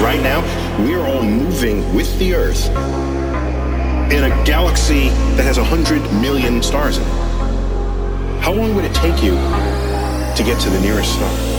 Right now, we are all moving with the Earth in a galaxy that has 100 million stars in it. How long would it take you to get to the nearest star?